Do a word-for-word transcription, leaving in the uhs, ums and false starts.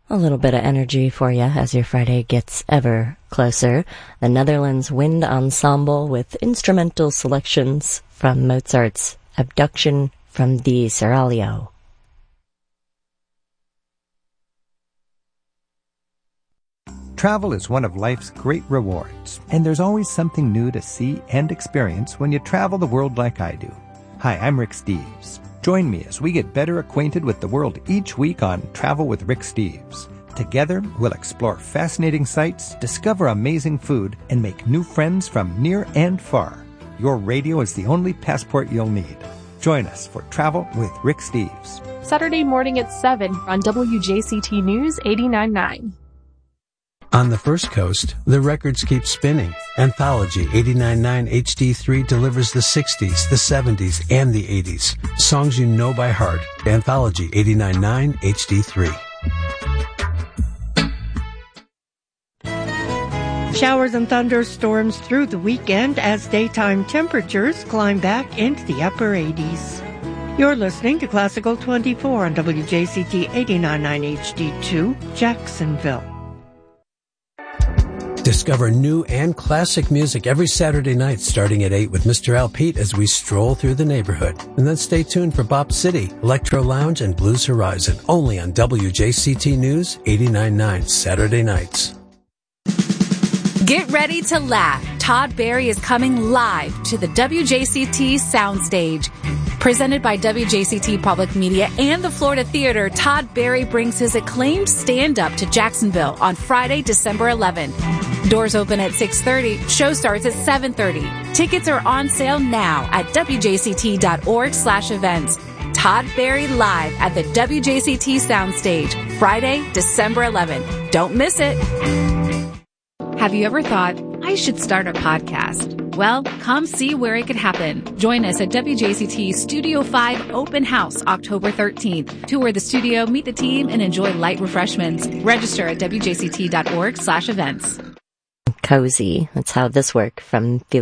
A little bit of energy for you as your Friday gets ever closer. The Netherlands Wind Ensemble with instrumental selections from Mozart's Abduction from the Seraglio. Travel is one of life's great rewards, and there's always something new to see and experience when you travel the world like I do. Hi, I'm Rick Steves. Join me as we get better acquainted with the world each week on Travel with Rick Steves. Together, we'll explore fascinating sights, discover amazing food, and make new friends from near and far. Your radio is the only passport you'll need. Join us for Travel with Rick Steves. Saturday morning at seven on W J C T News eighty-nine point nine. On the First Coast, the records keep spinning. Anthology eighty-nine point nine H D three delivers the sixties, the seventies, and the eighties. Songs you know by heart. Anthology eighty-nine point nine H D three. Showers and thunderstorms through the weekend as daytime temperatures climb back into the upper eighties. You're listening to Classical twenty-four on W J C T eighty-nine point nine H D two, Jacksonville. Discover new and classic music every Saturday night starting at eight with Mister Al Pete as we stroll through the neighborhood. And then stay tuned for Bop City, Electro Lounge, and Blues Horizon, only on W J C T News eighty-nine point nine Saturday nights. Get ready to laugh. Todd Barry is coming live to the W J C T Soundstage. Presented by W J C T Public Media and the Florida Theater, Todd Barry brings his acclaimed stand-up to Jacksonville on Friday, December eleventh. Doors open at six thirty. Show starts at seven thirty. Tickets are on sale now at W J C T dot org slash events. Todd Barry live at the W J C T Soundstage, Friday, December eleventh. Don't miss it. Have you ever thought, I should start a podcast? Well, come see where it could happen. Join us at W J C T Studio five Open House, October thirteenth. Tour the studio, meet the team, and enjoy light refreshments. Register at W J C T dot org slash events. Cozy. That's how this worked from